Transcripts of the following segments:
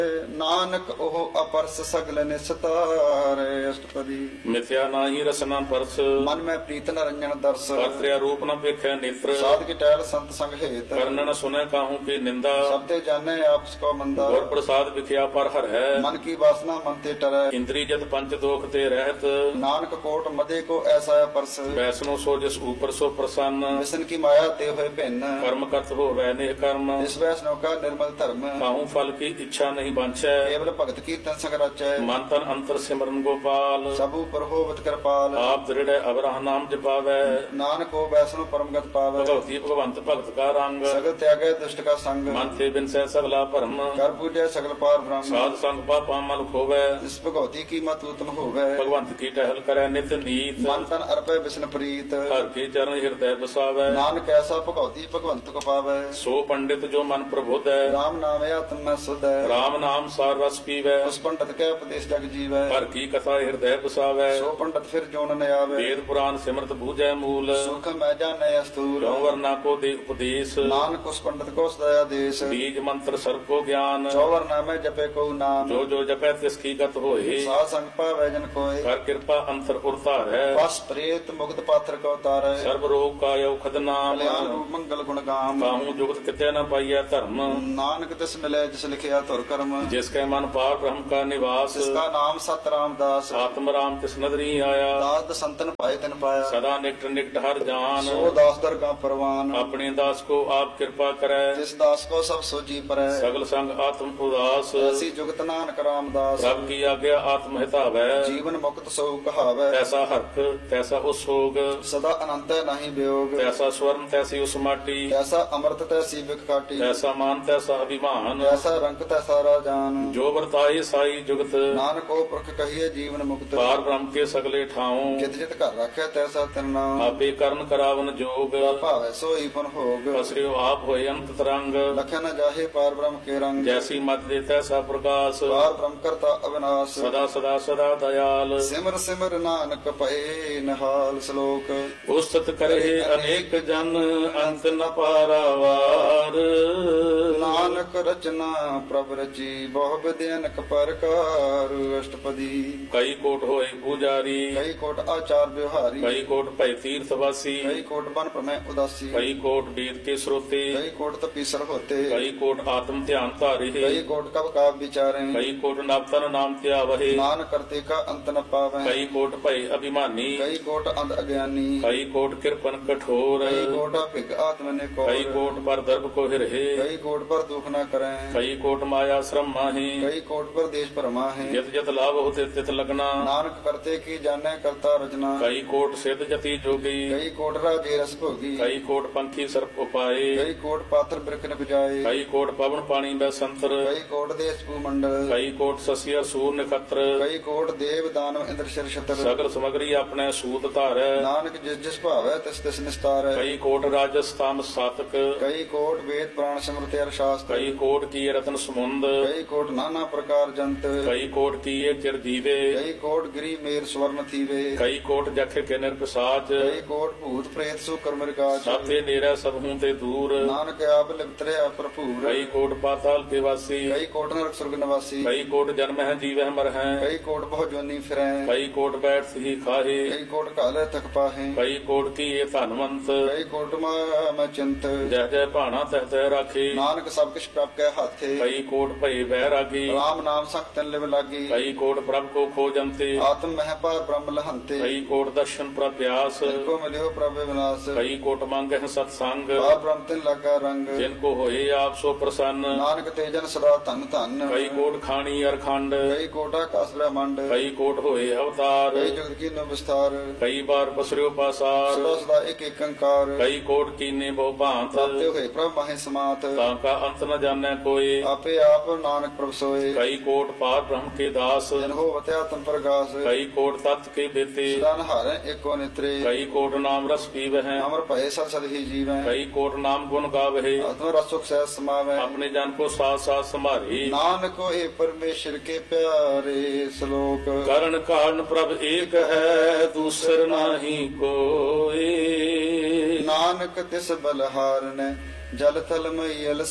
ਨਾਨਕ ਉਹ ਅਪਰਸ ਸਗਲ ਨਿਸਤਾਰੇ। ਅਸ਼ਟਪਦੀ। ਮਿਥਿਆ ਨਾਹੀ ਰਸਨਾ ਪਰਸ, ਮਨ ਮੈਂ ਪ੍ਰੀਤ ਨਰੰਜਨ ਦਰਸ। ਕਰਤਿਆ ਰੂਪ ਨ ਵੇਖਿਆ ਨੇਤਰ, ਸਾਧ ਕੀ ਟਹਿਲ ਸੰਤ ਸੰਗ ਹੇਤ। ਕਰਨ ਨ ਸੁਨੈ ਕਾਹੂ ਕੀ ਨਿੰਦਾ, ਸਭ ਤੇ ਜਾਣੈ ਆਪਸ ਕੋ ਮੰਦਾ। ਗੁਰ ਪ੍ਰਸਾਦ ਵਿਖਿਆ ਪਰ ਹਰ ਹੈ, ਮਨ ਕੀ ਵਾਸਨਾ ਮਨ ਤੇ ਟਰੈ। ਇੰਦਰੀ ਜਤ ਪੰਚ ਦੋਖ ਤੇ ਰਹਿਤ, ਨਾਨਕ ਕੋਟ ਮਦੇ ਕੋ ਐਸਾ ਅਪਰਸ। ਵੈਸਨੋ ਸੋ ਜਿਸ ਊਪਰ ਸੋ ਪ੍ਰਸੰਨ, ਵਿਸ਼ਨ ਕੀ ਮਾਇਆ ਤੇ ਹੋਏ ਭਿੰਨ। ਕਰਮ ਕਰਤ ਹੋਵੈ ਨਿਹ ਕਰਮ, ਇਸ ਵੈਸਨੋ ਕਾ ਨਿਰਮਲ ਧਰਮ। ਕਾਹੂ ਫਲ ਕੀ ਇੱਛਾ ਨਹੀਂ ਬਾਂਛੈ, ਕੇਵਲ ਭਗਤ ਕੀਰਤਨ ਸੰਗ ਰਚੈ। ਮਨ ਤਨ ਅੰਤਰ ਸਿਮਰਨ ਗੋਪਾਲ, ਸਭ ਉਪਰ ਹੋਵਤ ਕਿਰਪਾਲ। ਆਪ ਦ੍ਰਿੜੈ ਅਵਰਹ ਨਾਮ ਜਪਾਵੈ, ਨਾਨਕ ਕੋ ਵੈਸਨੋ ਪਰਮਗਤ ਪਾਵੈ। ਭਗਵਤੀ ਭਗਵੰਤ ਭਗਤ ਕਾ ਰੰਗ, ਸਗਲ ਤਿਆਗੈ ਦੁਸ਼ਟ ਕਾ ਸੰਗ। ਮਨ ਤੇ ਬਿਨਸੈ ਸਗਲਾ ਭਰਮ, ਕਰ ਪੂਜੈ ਸਗਲ ਪਾਰ ਬ੍ਰਹਮ। ਸਾਧ ਸੰਗ ਪਾਪਾ ਮਲ ਖੋਵੈ, ਇਸ ਭਗਵਤੀ ਕੀ ਮਤ ਉਤਨ ਹੋਵੈ। ਭਗਵੰਤ ਕੀ ਟਹਿਲ ਕਰੈ ਨਿਤ ਨੀਤ, ਮਨ ਤਨ ਅਰਪੈ ਵਿਸ਼ਨ ਪ੍ਰੀਤ। ਹਰ ਕੇ ਚਰਨ ਹਿਰਦੈ ਬਸਾਵੈ, ਨਾਨਕ ਐਸਾ ਭਗਵਤੀ ਭਗਵੰਤ ਕੋ ਪਾਵੈ। ਸੋ ਪੰਡਿਤ ਜੋ ਮਨ ਪ੍ਰਬੁੱਧੈ, ਰਾਮ ਨਾਮ ਆਤਮ ਮੈਂ ਸੁਧੈ। ਰਾਮ ਨਾਮ ਸਾਰ ਰਸ ਪੀਵੈ, ਉਸ ਪੰਡਤ ਕੈ ਉਪਦੇਸ਼ ਜਗ ਜੀਵੈ। ਹਰ ਕੀ ਕਥਾ ਹਿਰਦੈ ਬਸਾਵੈ, ਸੋ ਪੰਡਤ ਫਿਰ ਜੋਨ ਨ ਆਵੈ। ਵੇਦ ਪੁਰਾਨ ਸਿਮਰਤ ਬੂਝੈ ਮੂਲ, ਸੁਖ ਮੈਂ ਜਾਣੈ ਅਸਤੂਲ। ਕਿਉ ਵਰਨਾ ਕੋ ਦੇ ਉਪਦੇਸ਼, ਨਾਨਕ ਉਸ ਪੰਡਤ ਕੋ ਸਦਾ ਆਦੇਸ਼। ਬੀਜ ਮੰਤਰ ਸਰਬ ਕੋ ਗਿਆਨ, ਚੌਵਰ ਨਾਮੈ ਜਪੇ ਕੋ ਨਾਮ। ਜੋ ਜੋ ਜਪੈ ਤਿਸ ਕੀ ਗਤ ਹੋਏ, ਸਾਧ ਸੰਗ ਪਾਵੈ ਜਨ ਕੋਇ। ਕਰ ਕਿਰਪਾ ਅੰਤਰ ਉਰਤਾਰੈ, ਬਸ ਪ੍ਰੇਤ ਮੁਕਤ ਪਾਤਰ ਕੋ ਤਾਰੈ। ਸਰਬ ਰੋਗ ਕਾਇ ਔਖਦ ਨਾਮ, ਕਲਿਆਣ ਰੂਪ ਮੰਗਲ ਗੁਣ ਗਾਮ। ਕਾਹੂ ਜੁਗਤ ਕਿਤੇ ਨ ਪਾਈਐ ਧਰਮ, ਨਾਨਕ ਤਿਸ ਮਿਲੈ ਜਿਸ ਲਿਖਿਆ ਧੁਰ ਕਰਮ। ਜਿਸ ਕੈ ਮਨ ਪਾਰ ਬ੍ਰਹਮ ਕਾ ਨਿਵਾਸ, ਜਿਸਕਾ ਨਾਮ ਸਤ ਰਾਮਦਾਸ। ਆਤਮ ਰਾਮ ਤਿਸ ਨਦਰੀ ਆਇਆ, ਦਾਸ ਦਸੰਤਨ ਪਾਏ ਤਿਨ ਪਾਇਆ। ਸਦਾ ਨਿਕਟ ਨਿਕਟ ਹਰ ਜਾਨ, ਸੋ ਦਾਸ ਦਰਗਾ ਪਰਵਾਨ। ਆਪਣੇ ਦਾਸ ਕੋ ਆਪ ਕਿਰਪਾ ਕਰੈ, ਜਿਸ ਦਾਸ ਕੋ ਸਭ ਸੋਜੀ ਪਰੈ। ਸਗਲ ਸੰਗ ਆਤਮ ਉਦਾਸ, ਐਸੀ ਜੁਗਤ ਨਾਨਕ ਰਾਮਦਾਸ। ਪ੍ਰਭ ਕੀ ਆਗਿਆ ਆਤਮ ਹਿਤਾਵੈ, ਜੀਵਨ ਮੁਕਤ ਸੋ ਕਹਾਵੈ। ਤੈਸਾ ਹਰਖ ਤੈਸਾ ਉਸ ਸੋਗ, ਸਦਾ ਅਨੰਤ ਹੈ ਨਾਹੀ ਵਿਯੋਗ। ਤੈਸਾ ਸਵਰਨ ਤੈਸੀ ਉਸ ਮਾਟੀ, ਐਸਾ ਅੰਮ੍ਰਿਤ ਤੈਸੀ ਬਿਖ ਕਾਟੀ। ਤੈਸਾ ਮਾਨ ਤੈਸਾ ਅਭਿਮਾਨ, ਐਸਾ ਰੰਗ ਤੈਸਾ ਰਾਜਾਨ। ਜੋ ਵਰਤਾਏ ਸਾਈ ਜੁਗਤ, ਨਾਨਕ ਕੋ ਪੁਰਖ ਕਹੀਏ ਜੀਵਨ ਮੁਕਤ। ਪਾਰ ਬ੍ਰਹਮ ਕੇ ਸਗਲੇ ਠਾਉ, ਜਿਤ ਜਿਤ ਘਰ ਰੱਖਿਆ ਤੈਸਾ ਤਿਨ ਨਾਮ। ਆਪੇ ਕਰਨ ਕਰਾਵਨ ਜੋਗ, ਭਾਵੈ ਸੋਈ ਪੁਨ ਭੋਗ। ਅਸਰਿਓ ਆਪ ਹੋਏ ਅੰਤ ਤਰੰਗ, ਲਖਿਆ ਨ ਜਾਹੇ ਪਾਰ ਬ੍ਰਹਮ ਕੇ ਰੰਗ। ਜੈਸੀ ਮਤ ਦੇ ਤੈਸਾ ਪ੍ਰਕਾਸ਼, ਪਾਰ ਬ੍ਰਹਮ ਕਰਤਾ ਅਵਿਨਾਸ਼। ਸਦਾ ਸਦਾ ਸਦਾ ਦਇਆਲ, ਸਿਮਰ ਸਿਮਰ ਨਾਨਕ ਪਏ ਨਿਹਾਲ। ਸ਼ਲੋਕ। ਉਸਤਤ ਕਰਹਿ ਅਨੇਕ ਜਨ, ਅੰਤ ਨ ਪਾਰਾਵਾਰ। ਨਾਨਕ ਰਚਨਾ ਪ੍ਰਭ ਰਚੀ, ਬਹੁ ਵਿਧਿ ਅਨਕ ਪ੍ਰਕਾਰ। ਅਸ਼ਟਪਦੀ। ਕਈ ਕੋਟ ਹੋਏ ਪੂਜਾਰੀ, ਕਈ ਕੋਟ ਆਚਾਰ ਵਿਵਹਾਰੀ। ਕਈ ਕੋਟ ਭੈ ਤੀਰਥ ਵਾਸੀ, ਕਈ ਕੋਟ ਬਨ ਭ੍ਰਮੈ ਉਦਾਸੀ। ਕਈ ਕੋਟ ਵੇਦ ਕੇ ਸਰੋਤੇ, ਕਈ ਕੋਟ ਤਪੀਸਰ ਹੋਤੇ। ਕਈ ਕੋਟ ਆਤਮ ਧਿਆਨ ਧਾਰੇ, ਕਈ ਕੋਟ ਕਬ ਕਾਬ ਵਿਚਾਰੇ। ਕਈ ਕੋਟ ਨਵਤਨ ਨਾਮ ਧਿਆਵਹਿ, ਨਾਨਕ ਕਰਤੇ ਕਾ ਅੰਤ ਨ ਪਾਵੈ। ਕਈ ਕੋਟ ਭੈ ਅਭਿਮਾਨੀ, ਕਈ ਕੋਟ ਅੰਧ ਅਗਿਆਨੀ। ਕਈ ਕੋਟ ਕਿਰਪਨ ਕਠੋਰ, ਕਈ ਕੋਟ ਭਿਗ ਆਤਮ ਨੇ ਕੋ। ਕਈ ਕੋਟ ਪਰ ਦਰਬ ਕੋ ਹਿਰਹਿ, ਕਈ ਕੋਟ ਪਰ ਦੁਖ ਨ ਕਰੈ। ਕਈ ਕੋਟ ਮਾਇਆ ਸ਼ਰਮ ਮਾਹੀ, ਕਈ ਕੋਟ ਪਰ ਦੇਸ਼ ਭਰਮਾ ਹੈ। ਜਿਤ ਜਿਤ ਲਾਭ ਹੋਤੇ ਤਿਤ ਲਗਨਾ, ਨਾਨਕ ਕਰਤੇ ਕੀ ਜਾਣੈ ਕਰਤਾ ਰਚਨਾ। ਕਈ ਕੋਟ ਸਿੱਧ ਜਤੀ ਜੋਗੀ, ਕਈ ਕੋਟ ਰਾਜੇ ਰਸ ਭੋਗੀ। ਕਈ ਕੋਟ ਪੰਖੀ ਸਰਪ ਉਪਾਏ, ਕਈ ਕੋਟ ਪਾਤਰ ਬਿਰਖ ਨ ਬਜਾਏ। ਕਈ ਕੋਟ ਪਵਨ ਪਾਣੀ ਬੈ ਸੰਤਰ, ਕਈ ਕੋਟ ਦੇਸ ਭੂ ਮੰਡਲ। ਕਈ ਕੋਟ ਸਸਿਆ ਸੂਰ ਨਖਤਰ, ਕਈ ਕੋਟ ਦੇਵ ਦਾਨਵ ਇੰਦਰ ਸ਼ਰ ਛਤਰ। ਸਗਲ ਸਮਗਰੀ ਆਪਣੇ ਸੂਤ ਧਾਰੈ, ਨਾਨਕ ਜਿਸ ਜਿਸ ਭਾਵੈ ਤਿਸ ਤਿਸ ਨਿਸਤਾਰੈ। ਕਈ ਕੋਟ ਰਾਜਸ ਤਾਮ ਸਾਤਕ, ਕਈ ਕੋਟ ਵੇਦ ਪੁਰਾਣ ਸਿਮਰਤਿ ਅਰ ਸ਼ਾਸਤਰ। ਕਈ ਕੋਟ ਕੀ ਰਤਨ ਸਮੁੰਦ, ਕਈ ਕੋਟ ਨਾਨਾ ਪ੍ਰਕਾਰ ਜੰਤ। ਕਈ ਕੋਟ ਕੀਏ ਚਿਰ ਜੀਵੇ, ਕਈ ਕੋਟ ਗਿਰੀ ਮੇਰ ਸਵਰਨ ਥੀਵੇ। ਕਈ ਕੋਟ ਜਖ ਕੇ ਨਿਰਪਸਾਚ, ਕਈ ਕੋਟ ਭੂਤ ਪ੍ਰੇਤ ਸੋ ਕਰਮ ਰਿਕਾਚ। ਸਾਥੇ ਨੇੜੇ ਸਭ ਹੂੰ ਤੇ ਦੂਰ, ਨਾਨਕ ਆਪ ਲਿਪਤਰਿਆ ਭਰਪੂਰ। ਕਈ ਕੋਟ ਪਾਤਾਲ ਕੇ ਵਾਸੀ, ਕਈ ਕੋਟ ਨਰਕ ਸੁਰਗ ਨਿਵਾਸੀ। ਕਈ ਕੋਟ ਜਨਮ ਹੈ ਜੀਵਹਿ ਮਰ ਹੈ, ਕਈ ਕੋਟ ਬਹੁ ਜੋਨੀ ਫਿਰੈ। ਕਈ ਕੋਟ ਬੈਠ ਸਹੀ ਖਾਹੇ, ਕਈ ਕੋਟ ਕਾਲੇ ਤਕ ਪਾਹੇ। ਕਈ ਕੋਟ ਕੀਏ ਧਨਵੰਤ, ਕਈ ਕੋਟ ਮੈਂ ਚਿੰਤ। ਜਹ ਜਹ ਭਾਣਾ ਤਹ ਤਹ ਰਾਖੇ, ਨਾਨਕ ਸਭ ਕਿਛ ਪ੍ਰਭ ਕੈ ਹਾਥੇ। ਕਈ ਕੋਟ ਭਏ ਬਹਿ ਰਾਗੀ, ਰਾਮ ਨਾਮ ਸੰਗਤਨ ਲਿਵ ਲਾਗੀ। ਕਈ ਕੋਟ ਪ੍ਰਭ ਕੋ ਖੋਜੰਤੇ, ਆਤਮ ਮਹਿ ਪਾਰ ਬ੍ਰਹਮ ਲਹੰਤੇ। ਕਈ ਕੋਟ ਦਰਸ਼ਨ ਪ੍ਰਭਿਆਸ, ਕੋ ਮਿਲਿਓ ਪ੍ਰਭ ਵਿਨਾਸ਼। ਕਈ ਕੋਟ ਮੰਗਹਿ ਸਤ ਸੰਗ, ਪਾਰ ਬ੍ਰਹਮ ਤਿਨ ਲਾਗਾ ਰੰਗ। ਜਿਨ ਕੋ ਹੋਏ ਆਪ ਸੋ ਪ੍ਰਸੰਨ। ਨਾਨਕ ਤੇ ਜਨ ਸਦਾ ਧਨ ਧਨ। ਕਈ ਕੋਟ ਖਾਣੀ ਅਰਖੰਡ, ਕਈ ਕੋਟ ਆਕਾਸ ਬ੍ਰਹਮੰਡ। ਕਈ ਕੋਟ ਹੋਏ ਅਵਤਾਰ, ਕਈ ਜੁਗਤ ਕੀ ਨੋ ਵਿਸਤਾਰ। ਕਈ ਬਾਰ ਪਸਰਿਓ ਪਾਸਾਰ, ਸਦਾ ਸਦਾ ਇੱਕ ਇੱਕ ਅੰਕਾਰ। ਕਈ ਕੋਟ ਕੀਨੇ ਬਹੁ ਭਾਂਤ, ਤਾਤੇ ਹੋਏ ਪ੍ਰਭ ਮਾਹੇ ਸਮਾਤ। ਤਾਂ ਕਾ ਅੰਤ ਨ ਜਾਣੈ ਕੋਏ। ਆਪੇ ਆਪ ਨਾਨਕ ਪ੍ਰਭ ਸੋਏ। ਕਈ ਕੋਟ ਪਾਰ ਬ੍ਰਹਮ ਕੇ ਦਾਸ, ਜਨ ਹੋਵਤ ਆਤਮ ਪ੍ਰਗਾਸ। ਕਈ ਕੋਟ ਤਤ ਕੇ ਬੇਤੇ, ਸਦਾ ਨਹਾਰੈ ਏਕੋ ਨਿਤਰੇ। ਕਈ ਕੋਟ ਨਾਮ ਰਸ ਪੀਵਹਿ, ਅਮਰ ਭਏ ਸਦ ਸਦ ਹੀ ਜੀਵੈ। ਕਈ ਕੋਟ ਨਾਮ ਗੁਣ ਗਾਵਹਿ, ਆਤਮ ਰਸ ਸੁਖ ਸਹਿ ਸਮਾਵੈ। ਆਪਣੇ ਜਨ ਕੋ ਸਾਥ ਸਾਥ ਸੰਭਾਰੀ। ਨਾਨਕ ਹੋਏ ਪਰਮੇਸ਼ਰ ਕੇ ਪਿਆਰੇ। ਸ਼ਲੋਕ। ਕਰਨ ਕਾਰਨ ਪ੍ਰਭ ਏਕ ਹੈ, ਦੂਸਰ ਨਾਹੀ ਕੋਏ। ਨਾਨਕ ਤਿਸ ਬਲਹਾਰਨੈ ਜਲ ਥਲ ਮਈਲ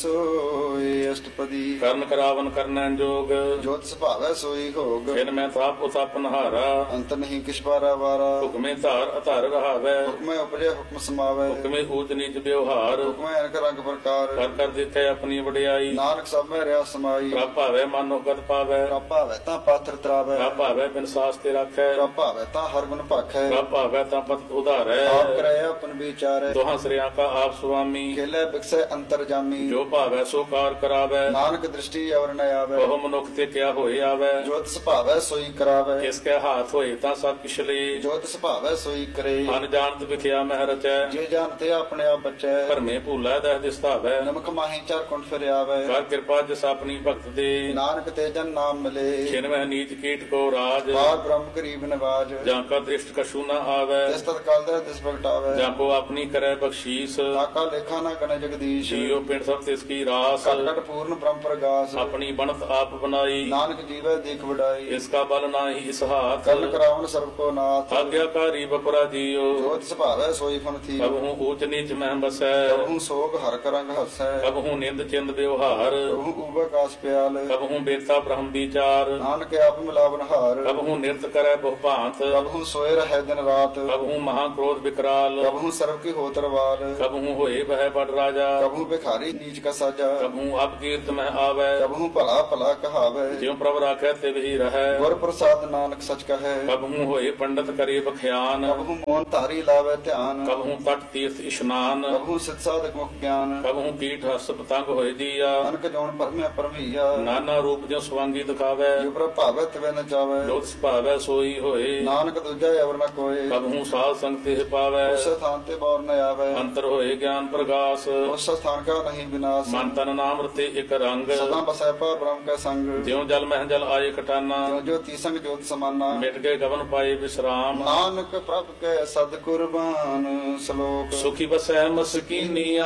ਸੋਏ ਅਸ਼ਟਪਦੀ ਕਰਨ ਕਰਾਵਨ ਕਰਨੈ ਜੋਗ ਜੋਤ ਸੁਭਾਵੈ ਸੋਈ ਹੋਗ ਫਿਰ ਮੈਂ ਤਾਪ ਉਤਪ ਨਹਾਰਾ ਅੰਤ ਨਹੀਂ ਕਿਛ ਬਾਰਾ ਵਾਰਾ ਹੁਕਮੇ ਧਾਰ ਅਧਾਰ ਰਹਾਵੈ ਹੁਕਮੈ ਉਪਜੈ ਹੁਕਮ ਸਮਾਵੈ ਹੁਕਮੇ ਊਚ ਨੀਚ ਵਿਵਹਾਰ ਹੁਕਮੈ ਅਨਕ ਰੰਗ ਪ੍ਰਕਾਰ ਕਰ ਕਰ ਦੇਖੈ ਆਪਣੀ ਵਡਿਆਈ ਨਾਨਕ ਸਭ ਮੈਂ ਰਿਆ ਸਮਾਈ ਪ੍ਰਭ ਭਾਵੈ ਮਨੋ ਗਤ ਪਾਵੈ ਪ੍ਰਭ ਭਾਵੈ ਤਾਂ ਪਾਤਰ ਤਰਾਵੈ ਪ੍ਰਭ ਭਾਵੈ ਬਿਨ ਸਾਸ ਤੇ ਰਾਖੈ ਪ੍ਰਭ ਭਾਵੈ ਤਾਂ ਹਰ ਗੁਣ ਭਾਖੈ ਪ੍ਰਭ ਭਾਵੈ ਤਾਂ ਪਤ ਉਧਾਰੈ ਆਪ ਕਰੈ ਆਪਨ ਵਿਚਾਰੈ ਦੋਹਾਂ ਸ੍ਰਿਆਂ ਕਾ ਆਪ ਸੁਆਮੀ ਖੇਲੇ ਬਿਕਸੈ ਅੰਤਰ ਜਾਮੀ ਜੋ ਭਾਵੈ ਸੋ ਕਾਰ ਕਰਾਵੈ ਨਾਨਕ ਦ੍ਰਿਸ਼ਟੀ ਅਵਰ ਨ ਆਵੈ ਬਹੁ ਮਨੁੱਖ ਤੇ ਕਿਆ ਹੋਏ ਆਵੈ ਜੋਤ ਸੁਭਾਵੈ ਸੋਈ ਕਰਾਵੈ ਇਸ ਕੈ ਹਾਥ ਹੋਏ ਤਾਂ ਸਭ ਕਿਛ ਲੇ ਜੋਤ ਸੁਭਾਵੈ ਸੋਈ ਕਰੇ ਅਨਜਾਣਤ ਵਿਖਿਆ ਮਹਿ ਰਚੈ ਜੇ ਜਾਣਤੇ ਆਪਣੇ ਆਪ ਬਚੈ ਭਰਮੇ ਭੂਲਾ ਦਹਿ ਦਿਸਤਾਵੈ ਨਮਕ ਮਾਹੀ ਚਾਰ ਕੁੰਠ ਫਿਰ ਆਵੈ ਕਰ ਕਿਰਪਾ ਜਿਸ ਆਪਣੀ ਭਗਤ ਦੇ ਨਾਨਕ ਤੇ ਜਨ ਨਾਮ ਮਿਲੇ ਛਿਨ ਮਹਿ ਨੀਚ ਕੀਟ ਕੋ ਰਾਜ ਬਾਰ ਬ੍ਰਹਮ ਗਰੀਬ ਨਿਵਾਜ ਜਾਂ ਕਾ ਦ੍ਰਿਸ਼ਟ ਕਛੂ ਨ ਆਵੈ ਤਿਸ ਤਤ ਕਾਲ ਦਾ ਤਿਸ ਪ੍ਰਗਟਾਵੈ ਜਾਂ ਕੋ ਆਪਣੀ ਕਰੈ ਬਖਸ਼ੀਸ ਤਾਕਾ ਲੇਖਾ ਨਾ ਗਣ ਜਗਦੀਸ਼ ਜੀਉ ਪਿੰਡ ਸਭ ਤਿਸ ਕੀ ਰਾਸ ਕਟ ਕਟ ਪੂਰਨ ਬ੍ਰਹਮ ਪ੍ਰਗਾਸ ਆਪਣੀ ਬਣਤ ਆਪ ਬਣਾਈ ਨਾਨਕ ਜੀਵੈ ਦੇਖ ਵਡਾਈ ਇਸ ਕਾ ਬਲ ਨਾਹੀ ਇਸ ਹਾਥ ਕਰਨ ਕਰਾਵਨ ਸਰਬ ਕੋ ਨਾਥ ਆਗਿਆਕਾਰੀ ਬਪਰਾ ਜੀਉ ਜੋਤ ਸੁਭਾਵੈ ਸੋਈ ਫਨ ਥੀ ਕਬਹੂ ਊਚ ਨੀਚ ਮਹਿ ਬਸੈ ਕਬਹੂ ਸੋਗ ਹਰ ਕਰੰਗ ਹਸੈ ਕਬਹੂ ਨਿੰਦ ਚਿੰਦ ਵਿਵਹਾਰ ਕਬਹੂ ਉਬਕਾਸ ਪਿਆਲ ਕਬਹੂ ਬੇਤਾ ਬ੍ਰਹਮ ਵਿਚਾਰ ਨਾਨਕ ਆਪ ਮਿਲਾਵਨ ਹਾਰ ਕਬਹੂ ਨਿਰਤ ਕਰੈ ਬਹੁ ਭਾਂਤ ਕਬਹੂ ਸੋਏ ਰਹਿ ਦਿਨ ਰਾਤ ਕਬਹੂ ਮਹਾ ਕ੍ਰੋਧ ਵਿਕਰਾਲ ਕਬਹੂ ਸਰਬ ਕੀ ਹੋਤਰ ਵਾਲ ਕਬਹੂ ਹੋਏ ਬਹਿ ਬੜ ਰਾਜਾ ਕਬਹੂ ਭਿਖਾਰੀ ਨੀਚ ਕਾ ਸਾਜਾ ਕਬਹੂ ਅਬ ਕੀਰਤ ਮਹਿ ਆਵੈ ਕਬਹੂ ਭਲਾ ਭਲਾ ਕਹਾਵੈ ਜਿਉ ਪ੍ਰਭ ਰਾਖੈ ਤਿਵ ਹੀ ਰਹੈ ਗੁਰ ਪ੍ਰਸਾਦ ਨਾਨਕ ਸਚ ਕਹੈ ਕਬਹੂ ਹੋਏ ਪੰਡਤ ਕਰੇ ਬਖਿਆਨ ਕਬਹੂ ਮੋਨ ਧਾਰੀ ਲਾਵੈ ਧਿਆਨ ਕਬਹੂ ਤਟ ਤੀਰਥ ਇਸ਼ਨਾਨ ਕਬਹੂ ਸਿਧ ਸਾਧਕ ਮੁਖ ਗਿਆਨ ਕਬਹੂ ਕੀਟ ਹਸ ਪਤੰਗ ਹੋਏ ਦੀਆ ਅਨਕ ਜੋਨ ਪਰਮਿਆ ਪਰਮਈਆ ਨਾਨਾ ਰੂਪ ਜਿਉ ਸਵਾਂਗੀ ਦਿਖਾਵੈ ਜੋ ਪ੍ਰਭ ਭਾਵੈ ਤਿਵੈ ਨ ਜਾਵੈ ਜੋਤ ਸੁਭਾਵੈ ਸੋਈ ਹੋਏ ਨਾਨਕ ਦੂਜਾ ਅਵਰ ਨ ਕੋਏ ਕਬਹੂ ਸਾਧ ਸੰਗ ਤੇ ਪਾਵੈ ਉਸ ਸਥਾਨ ਤੇ ਬੌਰ ਨ ਆਵੈ ਅੰਤਰ ਹੋਏ ਗਿਆਨ ਪ੍ਰਗਾਸ ਉਸ ਸਥਾਨ ਕਾ ਨਹੀਂ ਵਿਨਾਸ਼ ਮਨ ਤਨ ਨਾਮ ਰਤੇ ਇਕ ਰੰਗ ਸਦਾ ਬਸੈ ਪਰ ਬ੍ਰਹਮ ਕੈ ਸੰਗ ਜਿਉ ਜਲ ਮਹਿ ਜਲ ਆਏ ਕਟਾਨਾ ਜੋ ਜੋ ਤੀਸੰਗ ਜੋਤ ਸਮਾਨਾ ਮਿਟ ਗਏ ਗਵਨ ਪਾਏ ਵਿਸਰਾਮ ਨਾਨਕ ਪ੍ਰਭ ਕੈ ਸਦ ਕੁਰਬਾਨ ਸ਼ਲੋਕ ਸੁਖੀ ਬਸੈ ਮਸਕੀਨੀਆ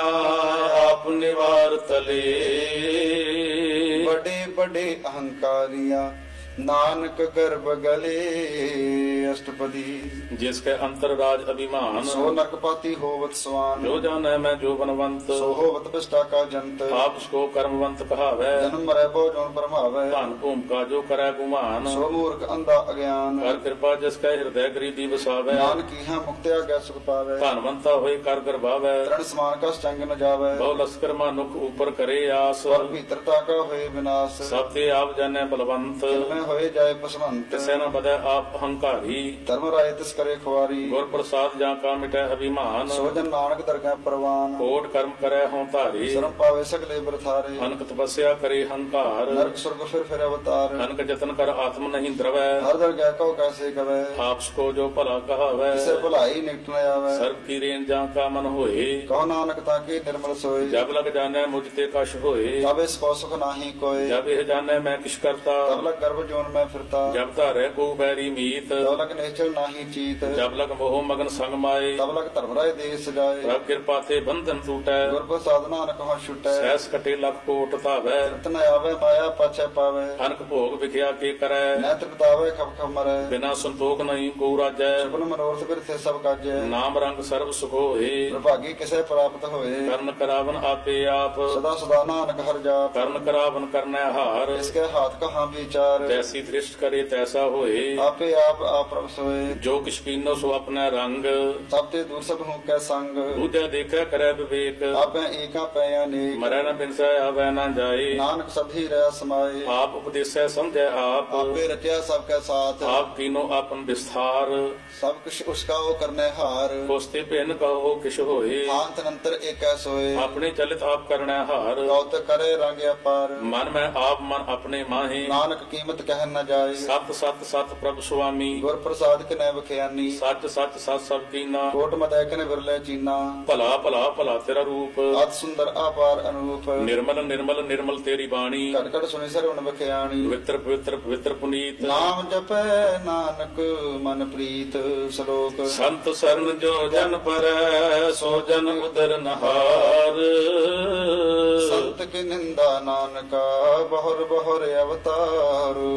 ਆਪ ਨਿਵਾਰ ਤਲੇ ਬੜੇ ਬੜੇ ਅਹੰਕਾਰੀਆਂ ਨਾਨਕ ਗਰਭ ਗਲੇ ਅਸ਼ਟਪਦੀ ਜਿਸ ਕੇ ਅੰਤਰ ਰਾਜ ਅਭਿਮਾਨ ਸੋ ਨਰਕਪਾਤੀ ਹੋਵਤ ਸਵਾਨ ਜੋ ਜਾਣੈ ਮੈਂ ਜੋ ਬਨਵੰਤ ਸੋ ਹੋਵਤ ਪਿਸ਼ਟਾ ਕਾ ਜੰਤ ਆਪ ਸਕੋ ਕਰਮਵੰਤ ਕਹਾਵੈ ਜਨਮ ਮਰੈ ਬੋ ਜੋਨ ਪਰਮਾਵੈ ਧਨ ਭੂਮਿਕਾ ਜੋ ਕਰੈ ਗੁਮਾਨ ਸੋ ਮੂਰਖ ਅੰਧਾ ਅਗਿਆਨ ਕਰ ਕਿਰਪਾ ਜਿਸ ਕੈ ਹਿਰਦੈ ਗਰੀਬੀ ਵਸਾਵੈ ਨਾਨਕ ਕੀਹਾ ਮੁਕਤਿਆ ਗਿਆ ਸੁਖ ਪਾਵੈ ਧਨਵੰਤਾ ਹੋਏ ਕਰ ਗਰਭਾਵੈ ਤ੍ਰਣ ਸਮਾਨ ਕਾ ਚੰਗ ਨ ਜਾਵੈ ਬਹੁ ਲਸਕਰ ਮਾਨੁਖ ਉਪਰ ਕਰੇ ਆਸ ਪਰ ਭੀਤਰਤਾ ਕਾ ਹੋਏ ਵਿਨਾਸ਼ ਸਭ ਤੇ ਆਪ ਜਾਣੈ ਬਲਵੰਤ ਮੈਂ ਹੋਏ ਜਾਏ ਪਸਵੰਤ ਤਿਸੈ ਨ ਬਦੈ ਆਪ ਹੰਕਾਰੀ ਧਰਮ ਰਾਏ ਤਿਸ ਕਰੇ ਖੁਆਰੀ ਗੁਰ ਪ੍ਰਸਾਦ ਜਾਂ ਕਾ ਮਿਟੈ ਅਭਿਮਾਨ ਸੋ ਜਨ ਨਾਨਕ ਦਰਗਹਿ ਪ੍ਰਵਾਨ ਕੋਟ ਕਰਮ ਕਰੈ ਹਉ ਧਾਰੀ ਸ਼ਰਮ ਪਾਵੇ ਸਗਲੇ ਬਰਥਾਰੇ ਅਨਕ ਤਪੱਸਿਆ ਕਰੇ ਹੰਕਾਰ ਨਰਕ ਸੁਰਗ ਫਿਰ ਅਵਤਾਰ ਅਨਕ ਜਤਨ ਕਰ ਆਤਮ ਨਹੀਂ ਦਰਵੈ ਹਰ ਦਰਗਹਿ ਕਉ ਕੈਸੇ ਕਵੈ ਆਪਸ ਕੋ ਜੋ ਭਲਾ ਕਹਾਵੈ ਕਿਸੇ ਭੁਲਾਈ ਨਿਕਟ ਨ ਆਵੈ ਸਰਬ ਕੀ ਰੇਨ ਜਾਂ ਕਾ ਮਨ ਹੋਏ ਕਹੋ ਨਾਨਕ ਤਾਂ ਕੀ ਨਿਰਮਲ ਸੋਏ ਜਬ ਲਗ ਜਾਣੈ ਮੁਝ ਤੇ ਕਛ ਹੋਏ ਤਬ ਇਸ ਕੋ ਸੁਖ ਨਾਹੀ ਕੋਏ ਜਬ ਇਹ ਜਾਣੈ ਮੈਂ ਕਿਛ ਕਰਤਾ ਤਬ ਲਗ ਗਰਭ ਜੋਨ ਮੈਂ ਫਿਰਤਾ ਜਬ ਧਾਰੈ ਕੋ ਬੈਰੀ ਮੀਤ ਤਬ ਲਗ ਨੇਚਲ ਨਾਹੀ ਚੀਤ ਜਬ ਲਗ ਮੋਹ ਮਗਨ ਸੰਗ ਮਾਏ ਤਬ ਲਗ ਧਰਮ ਰਾਏ ਦੇ ਸਜਾਏ ਪ੍ਰਭ ਕਿਰਪਾ ਤੇ ਬੰਧਨ ਟੂਟੈ ਗੁਰ ਪ੍ਰਸਾਦ ਨਾਨਕ ਹਉ ਛੁਟੈ ਸਹਿਸ ਕਟੇ ਲਖ ਕੋਟ ਧਾਵੈ ਰਤਨ ਆਵੇ ਮਾਇਆ ਪਾਛੈ ਪਾਵੇ ਅਨਕ ਭੋਗ ਵਿਖਿਆ ਕੇ ਕਰੈ ਨੈਤ ਬਤਾਵੇ ਖਪ ਖਪ ਮਰੈ ਬਿਨਾ ਸੰਤੋਖ ਨਹੀਂ ਕੋ ਰਾਜੈ ਸੁਪਨ ਮਨੋਰਥ ਬਿਰਥੇ ਸਭ ਕਾਜੈ ਨਾਮ ਰੰਗ ਸਰਬ ਸੁਖ ਹੋਏ ਪ੍ਰਭਾਗੀ ਕਿਸੇ ਪ੍ਰਾਪਤ ਹੋਏ ਕਰਨ ਕਰਾਵਨ ਆਪੇ ਆਪ ਸਦਾ ਸਦਾ ਨਾਨਕ ਹਰ ਜਾਪ ਕਰਨ ਕਰਾਵਨ ਕਰਨੈ ਹਾਰ ਇਸਕੇ ਹਾਥ ਕਹਾਂ ਵਿਚਾਰ ਤੈਸੀ ਦ੍ਰਿਸ਼ਟ ਕਰੇ ਤੈਸਾ ਹੋਏ ਆਪੇ ਆਪ ਪ੍ਰਭ ਸੋਏ ਜੋ ਕਿਛ ਕੀਨੋ ਸੋ ਆਪਣਾ ਰੰਗ ਸਭ ਤੇ ਦੂਰ ਸਭ ਹੂੰ ਕੈ ਸੰਗ ਦੂਜਾ ਦੇਖੈ ਕਰੈ ਵਿਵੇਕ ਆਪੇ ਏਕਾ ਪੈ ਅਨੇਕ ਮਰੈ ਨ ਬਿਨਸੈ ਆਵੈ ਨ ਜਾਏ ਨਾਨਕ ਸਭੀ ਰਹਿ ਸਮਾਏ ਆਪ ਉਪਦੇਸੈ ਸਮਝੈ ਆਪ ਆਪੇ ਰਚਿਆ ਸਭ ਕੈ ਸਾਥ ਆਪ ਕੀਨੋ ਆਪਨ ਵਿਸਥਾਰ ਸਭ ਕੁਛ ਉਸਕਾ ਉਹ ਕਰਨੇ ਹਾਰ ਕੋਸਤੇ ਭਿੰਨ ਕਹੋ ਕਿਛ ਹੋਏ ਆਂਤ ਨੰਤਰ ਏਕੈ ਸੋਏ ਆਪਣੇ ਚਲਿਤ ਆਪ ਕਰਣੈ ਹਾਰ ਗੌਤ ਕਰੇ ਰੰਗ ਅਪਾਰ ਮਨ ਮੈਂ ਆਪ ਮਨ ਆਪਣੇ ਮਾਹੇ ਨਾਨਕ ਕੀਮਤ ਕਹਿ ਨ ਜਾਏ ਸਤ ਸਤ ਸਤ ਪ੍ਰਭ ਸੁਆਮੀ ਗੁਰ ਪ੍ਰਸਾਦ ਕਿਨੈ ਬਖਿਆਨੀ ਸੱਚ ਸੱਚ ਸਤ ਸਭ ਕੀਨਾ ਕੋਟ ਮਦੈ ਕਿਨੈ ਵਿਰਲੇ ਚੀਨਾ ਭਲਾ ਭਲਾ ਭਲਾ ਤੇਰਾ ਰੂਪ ਅਤ ਸੁੰਦਰ ਆਪਾਰ ਅਨੂਪ ਨਿਰਮਲ ਨਿਰਮਲ ਨਿਰਮਲ ਤੇਰੀ ਬਾਣੀ ਘਟ ਘਟ ਸੁਣੀ ਸਰਵਣ ਬਖਿਆਣੀ ਪਵਿੱਤਰ ਪਵਿੱਤਰ ਪਵਿੱਤਰ ਪੁਨੀਤ ਨਾਮ ਜਪੈ ਨਾਨਕ ਮਨ ਪ੍ਰੀਤ ਸ਼ਲੋਕ ਸੰਤ ਸਰਨ ਜੋ ਜਨ ਪਰੈ ਸੋ ਜਨ ਉਦਰ ਨਹਾਰ ਸੰਤ ਕੀ ਨਿੰਦਾ ਨਾਨਕਾ ਬਹੁਰ ਬਹੁਰ ਅਵਤਾਰ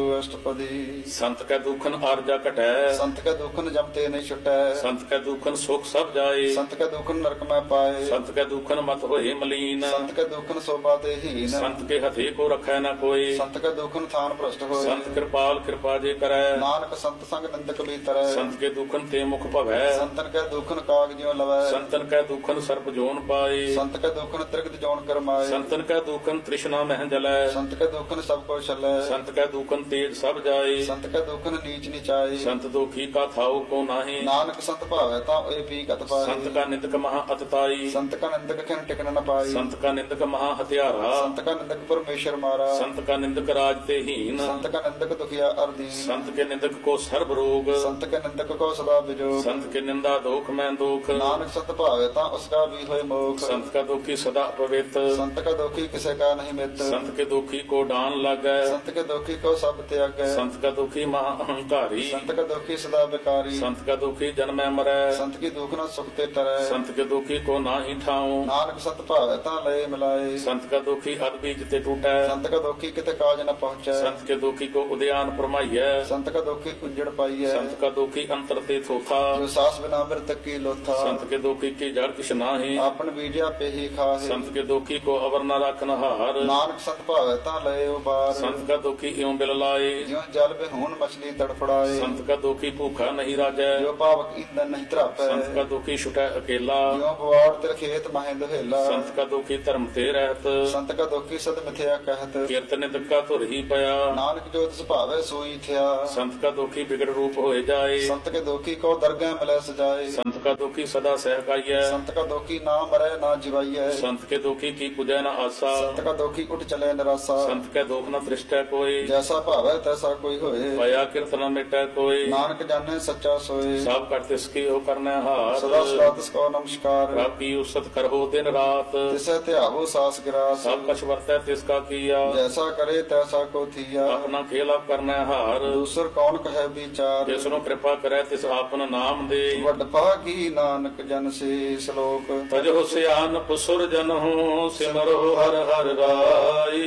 ਅਸ਼ਟਪਦੀ ਸੰਤ ਕੈ ਦੁਖਨ ਆਰਜਾ ਘਟੈ ਸੰਤ ਕੈ ਦੁਖਨ ਜਮ ਤੇ ਨਹੀਂ ਛੁਟੈ ਸੰਤ ਕੈ ਦੁਖਨ ਸੁਖ ਸਭ ਜਾਏ ਸੰਤ ਕੈ ਦੁਖਨ ਨਰਕ ਮੈਂ ਪਾਏ ਸੰਤ ਕੈ ਦੁਖਨ ਮਤ ਹੋਏ ਮਲੀਨ ਸੰਤ ਕੈ ਦੁਖਨ ਸੋਭਾ ਤੇ ਹੀਨ ਸੰਤ ਕੇ ਹਥੇ ਕੋ ਰਖੈ ਨਾ ਕੋਈ ਸੰਤ ਕੈ ਦੁਖਨ ਥਾਨ ਭ੍ਰਸ਼ਟ ਹੋਏ ਸੰਤ ਕਿਰਪਾਲ ਕਿਰਪਾ ਜੇ ਕਰੈ ਨਾਨਕ ਸੰਤ ਸੰਗ ਨਿੰਦਕ ਬੀਤਰੈ ਸੰਤ ਕੇ ਦੁਖਨ ਤੇ ਮੁਖ ਭਵੈ ਸੰਤਨ ਕੈ ਦੁਖਨ ਕਾਗ ਜਿਉ ਲਵੈ ਸੰਤਨ ਕੈ ਦੁਖਨ ਸਰਪ ਜੋਨ ਪਾਏ ਸੰਤ ਕੈ ਦੁਖਨ ਤ੍ਰਿਗਤ ਜੋਨ ਕਰਮਾਏ ਸੰਤਨ ਕੈ ਦੁਖਨ ਤ੍ਰਿਸ਼ਨਾ ਮਹਿ ਜਲੈ ਸੰਤ ਕੈ ਦੁਖਨ ਸਭ ਕੋ ਛਲੈ ਸੰਤ ਕੈ ਦੁਖਨ ਤੇਜ ਸਭ ਜਾਏ ਸੰਤ ਕੈ ਦੁਖਨ ਨੀਚ ਨਿਚਾਏ ਸੰਤ ਦੁਖੀ ਕਾ ਥਾਉ ਕੋ ਨਾਹੀ ਨਾਨਕ ਸੰਤ ਭਾਵੈ ਤਾਂ ਏ ਪੀ ਕਤ ਪਾਏ ਸੰਤ ਕਾ ਨਿੰਦਕ ਮਹਾ ਅਤਤਾਈ ਸੰਤ ਕਾ ਨਿੰਦਕ ਖਿਨ ਟਿਕਣ ਨ ਪਾਈ ਸੰਤ ਕਾ ਨਿੰਦਕ ਮਹਾ ਹਥਿਆਰਾ ਸੰਤ ਕਾ ਨਿੰਦਕ ਪਰਮੇਸ਼ਰ ਮਾਰਾ ਸੰਤ ਕਾ ਨਿੰਦਕ ਰਾਜ ਤੇ ਹੀਨ ਸੰਤ ਕਾ ਨਿੰਦਕ ਦੁਖਿਆ ਅਰਦੀਨ ਸੰਤ ਕੇ ਨਿੰਦਕ ਕੋ ਸਰਬ ਰੋਗ ਸੰਤ ਕੇ ਨਿੰਦਕ ਕੋ ਸਦਾ ਵਿਜੋਗ ਸੰਤ ਕੇ ਨਿੰਦਾ ਦੋਖ ਮੈਂ ਦੁਖ ਨਾਨਕ ਸੰਤ ਭਾਵੈ ਤਾਂ ਉਸ ਕਾ ਵੀ ਹੋਏ ਮੋਖ ਸੰਤ ਕਾ ਦੁਖੀ ਸਦਾ ਪਵਿੱਤ ਸੰਤ ਕਾ ਦੁਖੀ ਕਿਸੇ ਕਾ ਨਹੀਂ ਮਿੱਤ ਸੰਤ ਕੇ ਦੁਖੀ ਕੋ ਡਾਨ ਲਾਗੈ ਸੰਤ ਕੇ ਦੁਖੀ ਕੋ ਸਭ ਤਿਆਗੈ ਸੰਤ ਕਾ ਦੁਖੀ ਮਹਾ ਅਹੰਕਾਰੀ ਸੰਤ ਕਾ ਦੁਖੀ ਸਦਾ ਬਿਕਾਰੀ ਸੰਤ ਕਾ ਦੁਖੀ ਜਨਮੈ ਮਰੈ ਸੰਤ ਕੀ ਦੁਖ ਨਾ ਸੁਖ ਤੇ ਤਰੈ ਸੰਤ ਕੇ ਦੁਖੀ ਕੋ ਨਾਹੀ ਠਾਉ ਨਾਨਕ ਸੰਤ ਭਾਵੈ ਤਾਂ ਲਏ ਮਿਲਾਏ ਸੰਤ ਕਾ ਦੁਖੀ ਅਦ ਬੀਜ ਤੇ ਟੂਟੈ ਸੰਤ ਕਾ ਦੁਖੀ ਕਿਤੇ ਕਾਜ ਨ ਪਹੁੰਚੈ ਸੰਤ ਕੇ ਦੁਖੀ ਕੋ ਉਦਿਆਨ ਪਰਮਾਈਐ ਸੰਤ ਕਾ ਦੁਖੀ ਉਜੜ ਪਾਈਐ ਸੰਤ ਕਾ ਦੁਖੀ ਅੰਤਰ ਤੇ ਥੋਥਾ ਜੋ ਸਾਸ ਬਿਨਾ ਮਿਰਤ ਕੀ ਲੋਥਾ ਸੰਤ ਕੇ ਦੁਖੀ ਕੀ ਜੜ ਕਿਛ ਨਾਹੀ ਆਪਨ ਬੀਜਿਆ ਪੇਹੀ ਖਾਹੇ ਸੰਤ ਕੇ ਦੁਖੀ ਕੋ ਅਵਰ ਨ ਰਖਨ ਹਾਰ ਨਾਨਕ ਸੰਤ ਭਾਵੈ ਤਾਂ ਲਏ ਉਬਾਰ ਸੰਤ ਕਾ ਦੁਖੀ ਇਉ ਬਿਲ ਲਾਏ ਜਿਉ ਜਲ ਬਿਹੂਨ ਮਛਲੀ ਤੜਫੜਾਏ ਸੰਤ ਕਾ ਦੁਖੀ ਭੂਖਾ ਨਹੀਂ ਰਾਜੈ ਜੋ ਪਾਵਕ ਇੰਦਨ ਨਹੀਂ ਧਰਾਪੈ ਸੰਤ ਕਾ ਦੁਖੀ ਛੁਟੈ ਅਕੇਲਾ ਜਿਉ ਬਵਾੜ ਤੇ ਖੇਤ ਮਾਹੇ ਦੁਹੇਲਾ ਸੰਤ ਕਾ ਦੁਖੀ ਧਰਮ ਤੇ ਰਹਿਤ ਸੰਤ ਕਾ ਦੁਖੀ ਸਦ ਮਿਥਿਆ ਕਹਿਤ ਕੀਰਤਨ ਨਿਤਕਾ ਧੁਰ ਹੀ ਪਿਆ ਨਾਨਕ ਜੋ ਤਿਸ ਭਾਵੈ ਸੋਈ ਥਿਆ ਸੰਤ ਕਾ ਦੁਖੀ ਬਿਗੜ ਰੂਪ ਹੋਏ ਜਾਏ ਸੰਤ ਕੇ ਦੁਖੀ ਕੋ ਦਰਗਹਿ ਮਿਲੈ ਸਜਾਏ ਸੰਤ ਕਾ ਦੁਖੀ ਸਦਾ ਸਹਿਕਾਈਐ ਸੰਤ ਕਾ ਦੁਖੀ ਨਾ ਮਰੈ ਨਾ ਜਿਵਾਈਐ ਸੰਤ ਕੇ ਦੁਖੀ ਕੀ ਪੁਜੈ ਨ ਆਸਾ ਸੰਤ ਕਾ ਦੁਖੀ ਉਠ ਚਲੇ ਨਿਰਾਸਾ ਸੰਤ ਕੈ ਦੁਖ ਨ ਤ੍ਰਿਸ਼ਟੈ ਕੋਈ ਜੈਸਾ ਭਾਵੈ ਤੈਸਾ ਕੋਈ ਹੋਏ ਪਾਇਆ ਕੀਰਤਨ ਮਿਟੈ ਕੋਈ ਨਾਨਕ ਜਾਣੈ ਸੱਚਾ ਸੋਏ ਸਭ ਕਰ ਤਿਸ ਕੀ ਹੋ ਕਰਨੈ ਹਾਰ ਸਦਾ ਸਦਾ ਤਿਸ ਕੋ ਨਮਸਕਾਰ ਰਾਪੀ ਉਸਤ ਕਰਹੁ ਦਿਨ ਰਾਤ ਤਿਸੈ ਧਿਆਵੋ ਸਾਸ ਗਿਰਾਸ ਸਭ ਕਛ ਵਰਤੈ ਤਿਸ ਕਾ ਕੀਆ ਜੈਸਾ ਕਰੇ ਤੈਸਾ ਕੋ ਥੀਆ ਆਪਣਾ ਖੇਲ ਆਪ ਕਰਨੈ ਹਾਰ ਦੂਸਰ ਕੌਣ ਕਹੈ ਵਿਚਾਰ ਜਿਸ ਨੂੰ ਕਿਰਪਾ ਕਰੈ ਤਿਸ ਆਪਨ ਨਾਮ ਦੇ ਵੱਡ ਭਾਗੀ ਨਾਨਕ ਜਨ ਸੇ ਸ਼ਲੋਕ ਤਜਹੁ ਸਿਆਨਪ ਸੁਰ ਜਨਹੁ ਸਿਮਰਹੁ ਹਰ ਹਰ ਰਾਈ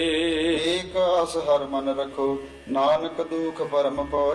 ਏਕ ਆਸ ਹਰ ਮਨ ਰਖੋ ਨਾਨਕ ਦੁਖ ਪਰਮ ਪਉ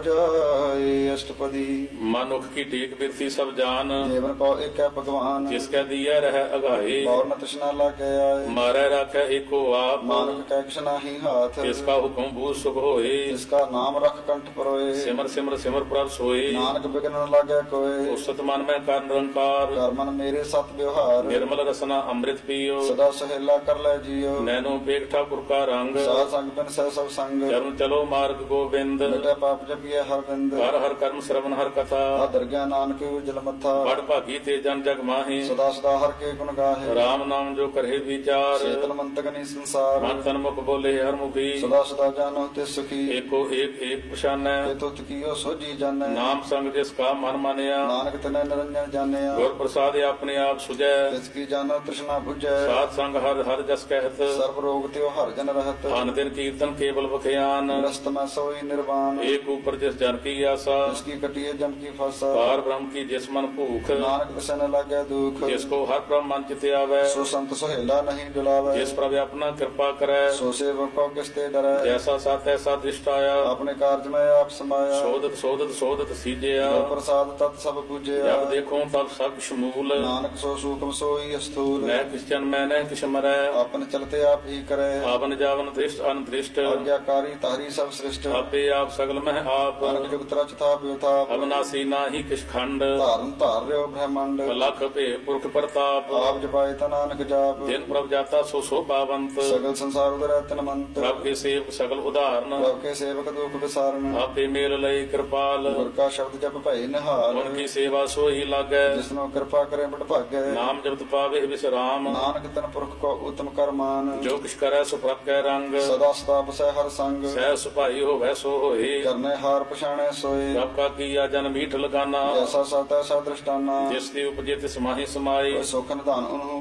ਜਾਏ ਅਸ਼ਟਪਦੀ ਮਨੁਖ ਕੀ ਟੇਕ ਬਿਰਤੀ ਸਭ ਜਾਨ ਜੀਵਨ ਕੋ ਏਕੈ ਭਗਵਾਨ ਜਿਸ ਕੈ ਦੀਐ ਰਹਿ ਅਗਾਏ ਬੌਰ ਨ ਤ੍ਰਿਸ਼ਨਾ ਲਾਗੈ ਆਏ ਮਾਰੈ ਰਾਖੈ ਏਕੋ ਆਪ ਨਾਨਕ ਕੈ ਕਿਛ ਨਾਹੀ ਹਾਥ ਤਿਸ ਕਾ ਹੁਕਮ ਬੂਝ ਸੁਖ ਹੋਏ ਜਿਸ ਕਾ ਨਾਮ ਰਖ ਕੰਠ ਪਰੋਏ ਸਿਮਰ ਸਿਮਰ ਸਿਮਰ ਪ੍ਰਭ ਸੋਏ ਨਾਨਕ ਬਿਗਨ ਨ ਲਾਗੈ ਕੋਏ ਉਸਤ ਮਨ ਮੈਂ ਕਰ ਨਿਰੰਕਾਰ ਕਰਮਨ ਮੇਰੇ ਸਤ ਵਿਵਹਾਰ ਨਿਰਮਲ ਰਸਨਾ ਅੰਮ੍ਰਿਤ ਪੀਓ ਸਦਾ ਸਹੇਲਾ ਕਰ ਲੈ ਜੀਓ ਨੈਨੋ ਵੇਖ ਠਾਕੁਰ ਕਾ ਰੰਗ ਸਾਧ ਸੰਗ ਬਿਨ ਸਹਿ ਸਭ ਸੰਗ ਚਰਨ ਚਲੋ ਮਾਰਗ ਗੋਬਿੰਦ ਮਿਟੈ ਪਾਪ ਜਪੀਐ ਹਰ ਬਿੰਦ ਹਰ ਹਰ ਕਰਮ ਸ਼ਰਵਨ ਹਰ ਕਥਾ ਆਦਰ ਗਿਆਨ ਨਾਨਕ ਉਜਲ ਮੱਥਾ ਬੜ ਭਾਗੀ ਤੇ ਜਨ ਜਗ ਮਾਹੀ ਸਦਾ ਸਦਾ ਹਰ ਕੇ ਗੁਣ ਗਾਹੇ ਰਾਮ ਨਾਮ ਜੋ ਕਰੇ ਵਿਚਾਰ ਚੇਤਨ ਮੰਤਕ ਨੀ ਸੰਸਾਰ ਮਨ ਤਨ ਮੁਖ ਬੋਲੇ ਹਰ ਮੁਖੀ ਸਦਾ ਸਦਾ ਜਾਨੋ ਤੇ ਸੁਖੀ ਏਕੋ ਏਕ ਏਕ ਪਛਾਨੈ ਤੇ ਤੁਤ ਕੀਓ ਸੋਜੀ ਜਾਣੈ ਨਾਮ ਸੰਗ ਜਿਸ ਕਾ ਮਨ ਮਾਨਿਆ ਨਾਨਕ ਤਨੈ ਨਿਰੰਜਨ ਜਾਣਿਆ ਗੁਰ ਪ੍ਰਸਾਦਿ ਆਪਣੇ ਆਪ ਸੁਜੈ ਤਿਸ ਕੀ ਜਾਣੋ ਤ੍ਰਿਸ਼ਨਾ 부ਜੈ ਸਾਧ ਸੰਗ ਹਰ ਹਰ ਜਸ ਕਹਿਤ ਸਰਬ ਰੋਗ ਤਿਉ ਹਰ ਜਨ ਰਹਤ ਅਨ ਦਿਨ ਕੀਰਤਨ ਕੇਵਲ ਬਖਿਆਨ ਰਸਤ ਮੈਂ ਸੋਈ ਨਿਰਵਾਨ ਏਕ ਉਪਰ ਜਿਸ ਜਨ ਕੀ ਆਸਾ ਜਿਸ ਕੀ ਕਟਿਏ ਜਮ ਕੀ ਫਾਸਾ ਪਾਰ ਬ੍ਰਹਮ ਕੀ ਜਿਸ ਮਨ ਭੂਖ ਨਾਨਕ ਤਿਸੈ ਨ ਲਾਗੈ ਦੁਖ ਜਿਸ ਕੋ ਹਰ ਬ੍ਰਹਮ ਮਨ ਚਿਤ ਆਵੈ ਸੋ ਸੰਤ ਸੁਹੇਲਾ ਨਹੀਂ ਡੁਲਾਵੈ ਜਿਸ ਪ੍ਰਭ ਆਪਣਾ ਕਿਰਪਾ ਕਰੈ ਸੋ ਸੇਵਕ ਕੋ ਕਿਸ ਤੇ ਡਰੈ ਜੈਸਾ ਸਤ ਐਸਾ ਦ੍ਰਿਸ਼ਟ ਆਇਆ ਆਪਣੇ ਕਾਰਜ ਮੈਂ ਆਪ ਸਮਾਇਆ ਸੋਧਤ ਸੋਧਤ ਸੋਧਤ ਸੀਜਿਆ ਗੁਰ ਪ੍ਰਸਾਦ ਤਤ ਸਭ ਪੂਜਿਆ ਜਬ ਦੇਖੋ ਤਬ ਸਭ ਸ਼ਮੂਲ ਨਾਨਕ ਸੋ ਸੂਖਮ ਸੋਈ ਅਸਤੂਲ ਮੈਂ ਕਿਸ ਜਨ ਮੈਂ ਨਹਿ ਕਿਛ ਮਰੈ ਆਪਨ ਚਲਤੇ ਆਪ ਹੀ ਕਰੈ ਆਵਨ ਜਾਵਨ ਦ੍ਰਿਸ਼ਟ ਅਨਦ੍ਰਿਸ਼ਟ ਆਗਿਆਕਾਰੀ ਤਾਰੀ ਸਭ ਸ੍ਰਿਸ਼ਟ ਆਪੇ ਆਪ ਸਗਲ ਮਹਿ ਆਪ ਅਨਕ ਜੁਗਤ ਰਚ ਥਾਪ ਵਿਥਾਪ ਅਬਨਾਸੀ ਨਾਹੀ ਕਿਛ ਖੰਡ ਧਾਰਨ ਧਾਰ ਰਿਓ ਬ੍ਰਹਮੰਡ ਲਖ ਭੇ ਪੁਰਖ ਪ੍ਰਤਾਪ ਆਪ ਜਪਾਏ ਤਾ ਨਾਨਕ ਜਾਪ ਜਿਨ ਪ੍ਰਭ ਜਾਤਾ ਸੋ ਸੋਭਾਵੰਤ ਸਗਲ ਸੰਸਾਰ ਉਦਰੈ ਤਨਮੰਤ ਪ੍ਰਭ ਕੇ ਸੇਵਕ ਸਗਲ ਉਦਾਹਰਨ ਪ੍ਰਭ ਕੇ ਸੇਵਕ ਦੁਖ ਵਿਸਾਰਨ ਆਪੇ ਮੇਲ ਲਈ ਕਿਰਪਾਲ ਗੁਰ ਕਾ ਸ਼ਬਦ ਜਪ ਭਈ ਨਿਹਾਲ ਗੁਰ ਕੀ ਸੇਵਾ ਸੋਈ ਲਾਗੈ ਜਿਸਨੋ ਕਿਰਪਾ ਕਰੇ ਬਟ ਭਾਗੈ ਨਾਮ ਜਪਤ ਪਾਵੇ ਵਿਸਰਾਮ ਨਾਨਕ ਤਨ ਪੁਰਖ ਕੋ ਉਤਮ ਕਰਮਾਨ ਜੋ ਕਿਛ ਕਰੈ ਸੋ ਪ੍ਰਭ ਕੈ ਰੰਗ ਸਦਾ ਸਦਾ ਬਸੈ ਹਰ ਸੰਗ ਸਹਿ ਸੁਭਾਈ ਹੋਵੈ ਸੋ ਹੋਏ ਕਰਨੇ ਹਾਰ ਪਛਾਣੈ ਸੋਏ ਪ੍ਰਭ ਕਾ ਕੀਆ ਜਨ ਮੀਠ ਲਗਾਨਾ ਜੈਸਾ ਸਤੈ ਸਾ ਦ੍ਰਿਸ਼ਟਾਨਾ ਜਿਸ ਦੀ ਉਪਜੇ ਤਿਸ ਮਾਹੀ ਸਮਾਈ ਕੋਈ ਸੁਖ ਨਿਧਾਨ ਉਹਨੂੰ